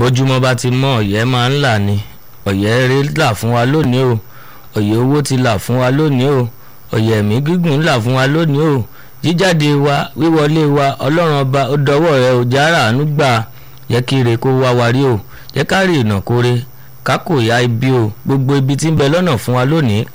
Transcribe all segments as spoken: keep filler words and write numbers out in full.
bójúmọ́ bá ti mọ́ ọ̀yẹ́ máa ń là ní ọ̀yẹ́ eré là fún wa lónìí o ọ̀yẹ́ owó ti là fún wa lónìí o ọ̀yẹ́ ẹ̀mí gígùn là fún wa lónìí o jíjáde wa wíwọlé wa ọlọ́run ọba ó dọwọ́ rẹ ò jára àánú gbà yẹ kí ire kó wá wa rí o yẹ ká rí ìnà kóre ká kò ya ibi o gbogbo ibi tí ń bẹ lọ́nà fún wa lónìí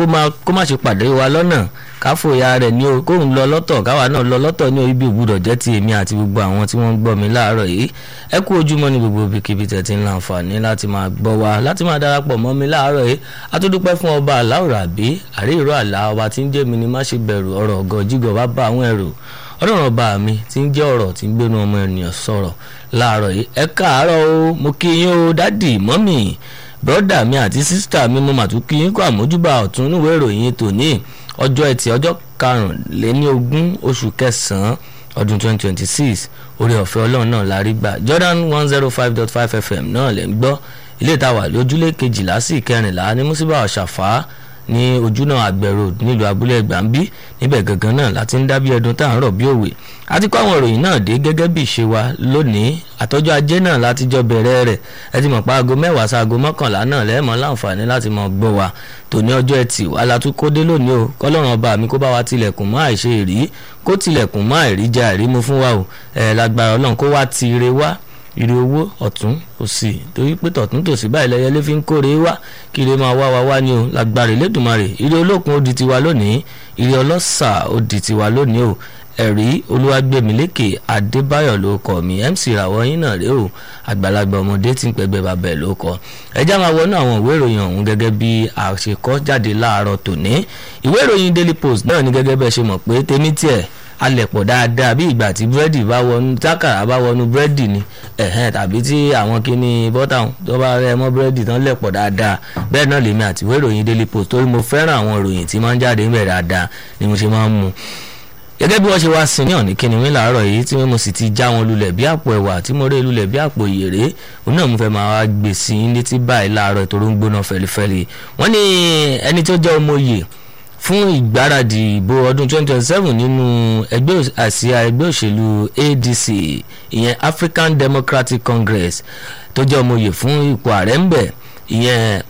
kó má ṣe pàdé wa lọ́nà ká fòyà rẹ̀ ní o kóun lọ lọ́tọ̀ káwa náà lọ lọ́tọ̀ ní ibi ògbúdọ̀ jẹ́ ti èmi àti gbogbo àwọn tí wọ́n ń gbọ́ mi láàárọ̀ yìí ẹ kú ojúmọ́ ní gbogbo ibikíbi tẹ̀ tí ń láǹfààní láti máa gbọ́ wa láti máa darapọ̀ mọ́ mi láàárọ̀ yìí a tún dúpẹ́ fún ọba aláwòrán àbí àríyìnrò àlá ọba tí ń jẹ́ mi ni má ṣe bẹ̀rù ọ̀rọ̀ ọ̀gọ̀ jígọ̀ bá bá àwọn ẹ̀rù ọlọ́run ọba mi tí ń jẹ́ ọ̀rọ̀ tí ń gbénu ọmọ ènìyàn sọ̀rọ̀ láàárọ̀ yìí ẹ káàárọ̀ o mo kí yín o dádì mọ́mì bọ́dà mi àti sísítà mi mo mà tún kí yín kó àmójúbà ọ̀tún níwèé ìròyìn tòní ọjọ́ ẹtì ọjọ́ karùnléníogún oṣù kẹsàn-án ọdún twenty twenty six orí ọ̀fẹ́ ọlọ́run náà la rí gbà Jordan one zero five dot five fm náà lẹ́ ń gbọ́ ilé ìtawà lójúlé kejìlá sí ìkẹrìnlá ní músíbà ọ̀ṣàfà ní ojúnà àgbẹ̀rò nílùú abúlé gbàǹbí níbẹ̀ gangan náà láti ń dábí ẹdun tá à ń rọ̀ bí òwe àti kó àwọn ìròyìn náà dé gẹ́gẹ́ bí ìṣe wa lónìí àtọ́jú ajé náà láti jọ bẹ̀rẹ̀ rẹ̀ ẹ ti mọ̀ pa aago mẹ́wàá sí aago mọ́kànlá náà lẹ́ẹ̀mọ́ láǹfààní láti mọ̀ gbọ́ wa tòní ọjọ́ ẹtì wà látún kó dé lónìí o kọ́lọ́run ọba mi kó bá wa tilẹ̀kùn mọ́ àìṣe ìrí kó tilẹ̀kùn mọ́ àìríjà ìrímu fún wa o ẹ̀ lágbára ọlọ́run kó wá ti ire wá ire owó ọ̀tún òsì torí pé tọ̀tún tòsí báyìí lẹ́yẹlé fi ń kórè wá kí ire máa wá wa wá ní o lágbára Elédùmarè ire olókun ó di tiwa lónìí ire ọlọ́sà ó di tiwa lónìí o ẹ̀rí olúwàgbẹ̀mílékè adébáyọ̀ ló kọ́ mi mc ìràwọ̀ yín náà rèé o àgbàlagbà ọmọdé tí ń pẹ́gbẹ́ bàbá ẹ̀ ló kọ́ ẹjá máa wọnú àwọn ìwé ìròyìn ọ̀hún gẹ́gẹ́ bí àṣekọ́ jáde láàárọ̀ tòní ìwé ìròyìn daily post náà ní gẹ́gẹ́ bẹ́ẹ̀ ṣe mọ̀ pé tèmi tiẹ̀ alẹ̀pọ̀ dáadáa bí ìgbà tí búrẹ́dì bá wọnú tákàrà bá wọnú búrẹ́dì ni ẹ̀hẹ́n tàbí tí àwọn kíní bọ́tà tó bá rẹ mọ́ búrẹ́dì tán lẹ̀pọ̀ dáadáa bẹ́ẹ̀ náà lèmi àti ìwé ìròyìn daily post torí mo fẹ́ràn àwọn ìròyìn tí máa ń jáde níbẹ̀ dáadáa ni mo ṣe máa ń mu gẹ́gẹ́ bí wọ́n ṣe wá sí ní ọ̀nì kíni wí làárọ̀ yìí tí mo sì ti já wọn lulẹ̀ bí àpò ẹ̀wà tí mo rí lulẹ̀ bí àpò ìyèrè òun náà mo fẹ́ máa wá gbè sí létí báyìí láàárọ̀ ìtòrò ń gbóná fẹlifẹli wọ́n ní ẹni tó jẹ́ ọmọ oyè fún ìgbáradì ìbò ọdún twenty twenty seven nínú ẹgbẹ́ àsíá ẹgbẹ́ òṣèlú A D C ìyẹn African Democratic Congress tó jẹ́ ọmọ oyè fún ipò ààrẹ ń bẹ̀ ìyẹn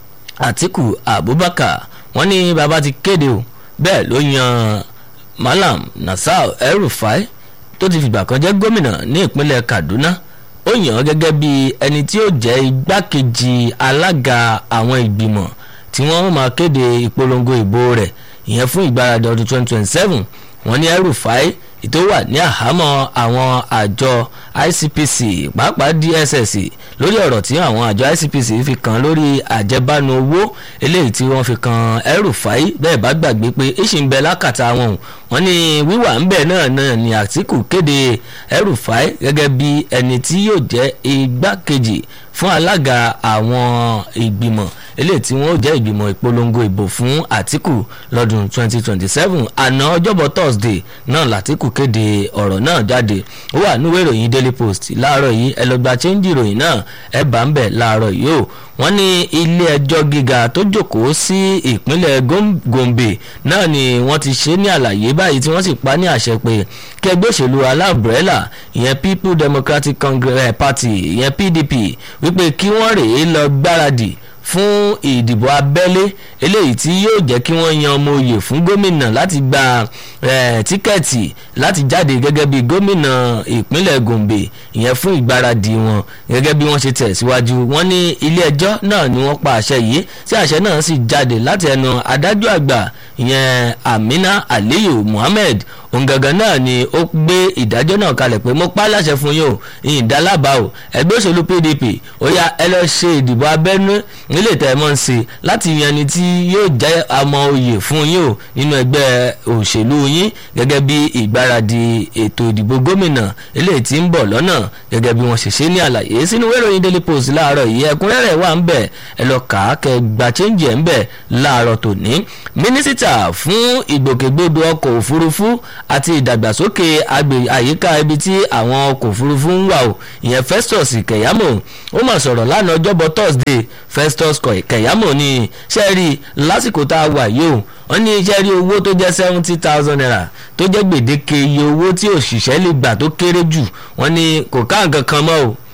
Atiku Abubakar wọ́n ní bàbá ti kéde o bẹ́ẹ̀ ló yan Malam Nasir El-Rufai tó ti fìgbà kan jẹ́ gómìnà ní ìpínlẹ̀ Kaduna ó yàn án gẹ́gẹ́ bí ẹni tí ó jẹ́ igbákejì alága àwọn ìgbìmọ̀ tí wọ́n máa kéde ìpolongo ìbò rẹ̀ ìyẹn fún ìgbáradì ọdún twenty twenty seven wọ́n ní El-Rufai tó wà ní àhámọ́ àwọn àjọ I C P C pàápàá D S S lórí ọ̀rọ̀ tí àwọn àjọ I C P C fi kàn lórí àjẹbánu owó eléyìí tí wọ́n fi kàn El-Rufai bẹ́ẹ̀ bá gbàgbé pé ìṣì ń bẹ lákàtà wọn wọ́n ní wíwà ń bẹ náà náà ni Àtíkù kéde El-Rufai gẹ́gẹ́ bí ẹni tí yóò jẹ́ igbákejì fún alága àwọn ìgbìmọ̀ eléyìí tí wọ́n jẹ́ ìgbìmọ̀ ìpolongo ìbò fún Àtíkù lọ́dún twenty twenty seven àná ọjọ́bọ̀ Thursday náà l'Àtíkù kéde ọ̀rọ̀ náà jáde ó wà níwèé ìròyìn Daily Post láàárọ̀ yìí ẹ lọ gba change ìròyìn náà ẹ bá ń bẹ̀ láàárọ̀ yìí o wọ́n ní ilé ẹjọ́ gíga tó jókòó sí ìpínlẹ̀ Gombe náà ni wọ́n ti ṣe ní àlàyé báyìí tí wọ́n sì pa ní àṣẹ pé kí ẹgbẹ́ òṣèlú aláàbùrẹ́là ìyẹn People Democratic Congress Party ìyẹn P D P wípé kí wọ́n rèé lọ gbáradì fún ìdìbò abẹ́lé eléyìí tí yóò jẹ́ kí wọ́n yan ọmọ oyè fún gómìnà láti gba tíkẹ́ẹ̀tì láti jáde gẹ́gẹ́ bí gómìnà ìpínlẹ̀ Gombe ìyẹn fún ìgbáradì wọn gẹ́gẹ́ bí wọ́n ṣe tẹ̀síwájú wọ́n ní ilé ẹjọ́ náà ni wọ́n pa àṣẹ yìí tí àṣẹ náà sì jáde láti ẹnu adájọ́ àgbà ìyẹn Amina Aliyu Muhammed òun gangan náà ni ó gbé ìdájọ́ náà kalẹ̀ pé mo pa láṣẹ fún yín o ìdálábà o ẹgbẹ́ òṣèlú P D P ó yá ẹ lọ ṣe ìdìbò abẹ́nú nílé tẹ̀ mọ́ ń ṣe láti yan ẹni tí yóò jẹ́ ọmọ oyè fún yín o nínú ẹgbẹ́ òṣèlú yín gẹ́gẹ́ bí ìgbáradì ètò ìdìbò gómìnà eléyìí tí ń bọ̀ lọ́nà gẹ́gẹ́ bí wọ́n ṣe ṣe ní àlàyé sínú ìròyìn Daily Post láàárọ̀ yìí ẹ̀kúnrẹ́rẹ́ wà ń bẹ̀ ẹ lọ kà á kẹ́ gba chẹ́ǹjì ẹ̀ ń bẹ̀ láàárọ̀ tòní mínísítà fún ìgbòkègbodò ọkọ̀ òfurufú àti ìdàgbàsókè àyíká ibi tí àwọn ọkọ̀ òfurufú ń wà o ìyẹn Festus Keyamo ó mà sọ̀rọ̀ lánàá ọjọ́bọ̀ Thursday Festus Keyamo ní sẹ́ẹ̀rì lásìkò tá a wà yìí o wọ́n ní iṣẹ́ rí owó tó jẹ́ seventy thousand naira tó jẹ́ gbèdéke iye owó tí òṣìṣẹ́ lè gbà tó kéré jù wọ́n ní kò ká nǹkan kan mọ́ o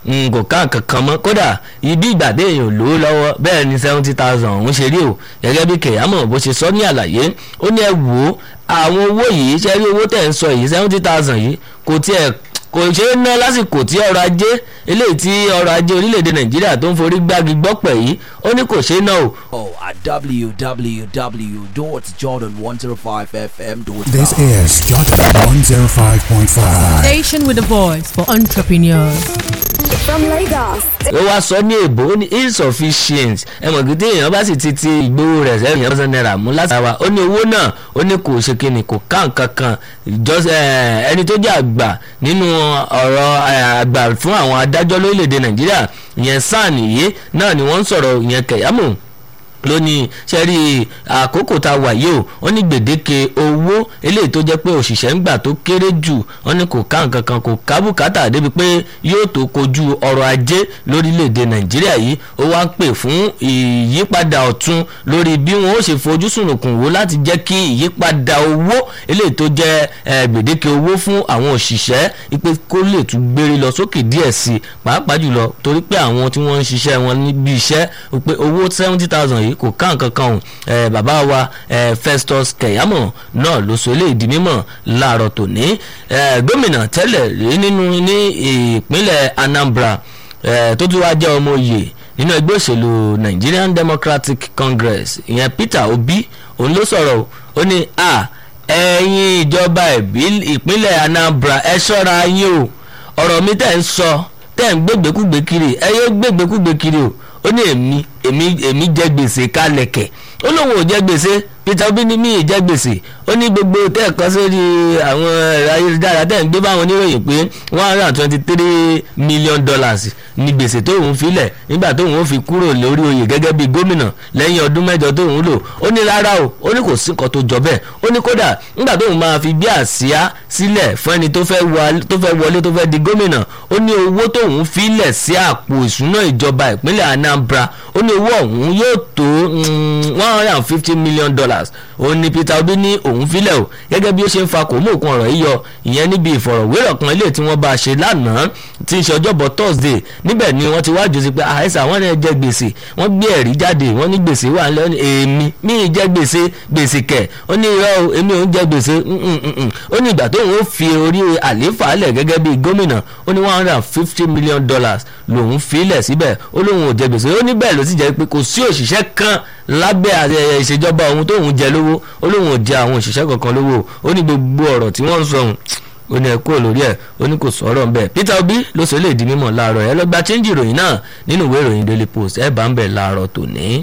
kò ká kankan mọ́ kódà ibi ìgbà téèyàn lò ó lọ́wọ́ bẹ́ẹ̀ ni seventy thousand ọ̀hún ṣe rí o gẹ́gẹ́ bí Keyamo bó ṣe sọ ní àlàyé ó ní ẹ wò ó àwọn owó yìí ṣe rí owó tẹ̀ ń sọ yìí seventy thousand yìí kò tiẹ̀ kò ṣe é ná lásìkò tí ọrọ̀ ajé eléyìí tí ọrọ̀ ajé orílẹ̀-èdè Nàìjíríà tó ń forí gbági gbọ́pẹ̀ yìí ó ní kò ṣe é ná o. Oh, at w w w dot jordan one oh five f m dot com. This is Jordan one oh five point five. Station with a voice for entrepreneurs. From Lagos. ó wá sọ ní èbó ó ní insufficient ẹ mọ̀ gidi èèyàn bá sì ti ti ìgbowó rẹ̀ sẹ́yìn yẹn lọ́sàn náírà mú láti àwa ó ní owó náà ó ní kò ṣe kíni kò ká nǹkan kan ẹni tó jẹ́ àgbà nínú ọ̀rọ̀ àgbà fún àwọn adájọ́ lórílẹ̀‐èdè Nàìjíríà ìyẹn SAN yìí náà ni wọ́n ń sọ̀rọ̀ ìyẹn Keyamo lónìí sẹ́rí àkókò tá a wà yìí o wọ́n ní gbèdéke owó eléyìí tó jẹ́ pé òṣìṣẹ́ ń gbà tó kéré jù wọ́n ní kò ká nǹkan kan kò ká bùkátà débi pé yóò tó kojú ọrọ̀ ajé lórílẹ̀‐èdè Nàìjíríà yìí ó wá ń pè fún ìyípadà ọ̀tun lórí bí wọ́n ó ṣe fojú sùnùkùn wò láti jẹ́ kí ìyípadà owó eléyìí tó jẹ́ gbèdéke owó fún àwọn òṣìṣẹ́ ipe kó lè tún gbére lọ sókè díẹ̀ sí i pàápàá jùlọ torí pé àwọn tí wọ́n ń ṣiṣẹ́ wọn níbi iṣẹ́ pé owó seventy thousand yìí kò ká nǹkan kan ẹ bàbá wa ẹ Festus Keyamo náà ló sọ eléyìí di mímọ̀ láàárọ̀ tòní ẹ gómìnà tẹ́lẹ̀ rí nínú ní ìpínlẹ̀ Anambra ẹ tó tún wá jẹ́ ọmọ oyè nínú ẹgbẹ́ òṣèlú Nigerian Democratic Congress ìyẹn Peter Obi òun ló sọ̀rọ̀ ó ní a ẹ̀yin ìjọba ìpínlẹ̀ Anambra ẹ ṣọ́ra yín o ọ̀rọ̀ mi tẹ̀ ń sọ tẹ̀ ń gbégbékúgbé kiri ẹ yóò gbégbékúgbé kiri o ó ní èmi èmi èmi jẹ gbèsè kálẹ̀kẹ̀ ó lóun ò jẹ gbèsè Peter Obi ní mí jẹ gbèsè ó ní gbogbo tẹ́ẹ̀kan sórí àwọn ẹ̀rọ ayélujára tẹ́ ń gbé báwọn oníròyìn pé one hundred and twenty three million dollars ní gbèsè tóun filẹ̀ nígbà tóun ó fi kúrò lórí oyè gẹ́gẹ́ bí gómìnà lẹ́yìn ọdún mẹ́jọ tóun lò ó ní rárá o ó ní kò sí nǹkan tó jọ bẹ́ẹ̀ ó ní kódà nígbà tóun máa fi bí àsíá sílẹ̀ fún ẹni tó fẹ́ wọlé tó fẹ́ di gómìnà ó ní owó tóun filẹ̀ sí àpò ìṣúná ìjọba ìpínlẹ̀ Anambra ó ní owó ọ̀hún yóò tó one hundred and fifty million dollars ó ní Peter Obi ní òun filẹ̀ o gẹ́gẹ́ bí ó ṣe ń fa kò mú òkun ọ̀rọ̀ yìí yọ ìyẹn níbi ìfọ̀rọ̀wérọ̀ kan ilé tí wọ́n bá ṣe lánàá tí ń ṣe ọjọ́bọ̀ Thursday níbẹ̀ ni wọ́n ti wájú sí pé àìsàn àwọn ẹ̀ jẹ gbèsè wọ́n gbé ẹ̀rí jáde wọ́n ní gbèsè wà lẹ́nu èmi mi ì jẹ gbèsè gbèsè kẹ̀ ó ní irọ́ o èmi ò ń jẹ gbèsè ó ní ìgbà tóun ó fi orí àlééfà lẹ̀ gẹ́gẹ́ bí gómìnà ó ní one hundred and fifty million dollars lòun filẹ̀ síbẹ̀ ó lóun ò jẹ gbèsè ó ní bẹ́ẹ̀ ló sì jẹ́ pé kò sí òṣìṣẹ́ kan lábẹ́ ìṣèjọba ohun tóun jẹ lówó ó lóun ò jẹ àwọn òṣìṣẹ́ kankan lówó ó ní gbogbo ọ̀rọ̀ tí wọ́n ń sọ ó ní ẹ kúrò lórí ẹ̀ ó ní kò sọ̀rọ̀ ń bẹ̀ Peter Obi ló sọ lè di mímọ̀ láàárọ̀ ẹ lọ gba change ìròyìn náà nínú ìwé ìròyìn Daily Post ẹ bá ń bẹ̀ láàárọ̀ tòní.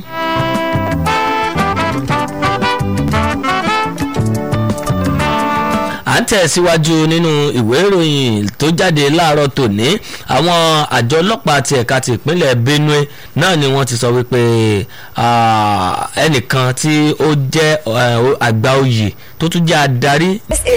à ń tẹ̀síwájú nínú ìwé ìròyìn tó jáde láàárọ̀ tòní àwọn àjọ ọlọ́pàá ti ẹ̀ka ti ìpínlẹ̀ Benue náà ni wọ́n ti sọ wípé ẹnìkan tí ó jẹ́ àgbà oyè tó tún jẹ́ adarí.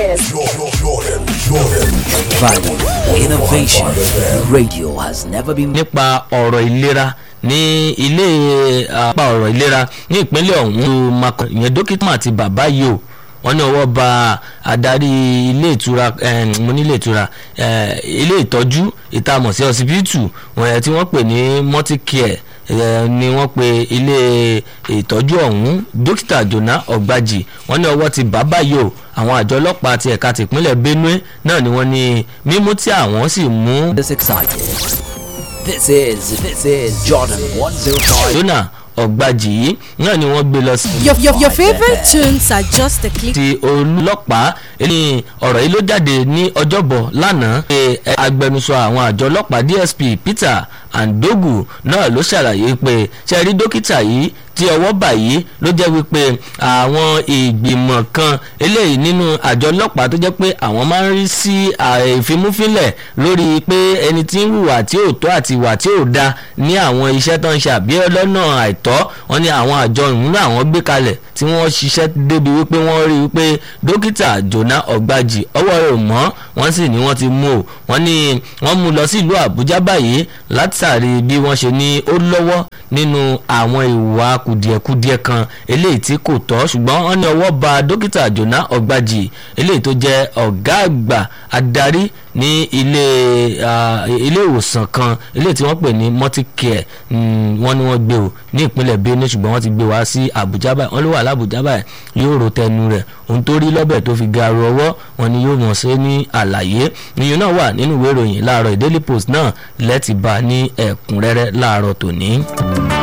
Value, innovation, radio has never been. nípa ọ̀rọ̀ ìlera ní ilé apá ọ̀rọ̀ ìlera ní ìpínlẹ̀ ọ̀hún ìyẹn dókítà àti bàbá yìí o wọ́n ní ọwọ́ ba adarí ilé ìtura mo ní ilé ìtura ilé ìtọ́jú ìtamọ̀ sí ọsibítù tí wọ́n pè ní multicare ni wọ́n pe ilé ìtọ́jú ọ̀hún dókítà Jona Ọ̀gbájì wọ́n ní ọwọ́ ti bàbá yìí o àwọn àjọ ọlọ́pàá ti ẹ̀ka tìpínlẹ̀ Benue náà ni wọ́n ní mímú tí àwọn sì mú. This excited. This is this is Jordan one oh five. Jona Ọ̀gbájì yìí náà ni wọ́n gbé lọ sí. Your, your, your favourite tunes are just a click. ti olọ́pàá ní ọ̀rọ̀ yìí ló jáde ní ọjọ́bọ̀ lánàá pé agbẹnusọ àwọn àjọ ọlọ́pàá D S P Peter Andogu náà ló ṣàlàyé pé ṣe rí dókítà yìí tí ọwọ́ báyìí ló jẹ́ wípé àwọn ìgbìmọ̀ kan eléyìí nínú àjọ ọlọ́pàá tó jẹ́ pé àwọn máa ń rí sí ìfimúfínlẹ̀ lórí pé ẹni tí ń hùwà tí ò tó àti ìwà tí ò da ní àwọn iṣẹ́ tó ń ṣe àbí lọ́nà àìtọ́ wọn ni àwọn àjọ ìhùn àwọn gbé kalẹ̀ tí wọ́n ṣiṣẹ́ débi wípé wọ́n rí wípé dókítà Jona Ọ̀gbájì ọwọ́ rẹ̀ ò mọ́ wọ́n sì ní wọ́n ti mú o wọ́n ní wọ́n mú lọ sí ìlú Àbújá báyìí látàrí bí wọ́n ṣe ní ó lọ́wọ́ nínú àwọn ìwà kùdìẹ̀kudiẹ kan eléyìí tí kò tọ́ ṣùgbọ́n wọ́n ní ọwọ́ ba dókítà Jona Ọ̀gbájì eléyìí tó jẹ́ ọ̀gá àgbà adarí ní ilé ilé ìwòsàn kan eléyìí tí wọ́n pè ní multicare wọ́n ní wọ́n gbé o ní ìpínlẹ̀ Benue ṣùgbọ́n wọ́n ti gbé wá sí Àbújá báyìí wọ́n ló wà lábújá báyìí yóò ro tẹnu rẹ̀ ohun tó rí lọ́bẹ̀ tó fi garu ọwọ́ wọn ni yóò mọ̀ sí ní àlàyé ìyẹn náà wà nínú ìwé ìròyìn láàárọ̀ Daily Post náà lẹ́tì bá ní ẹ̀kúnrẹ́rẹ́ láàárọ̀ tòní.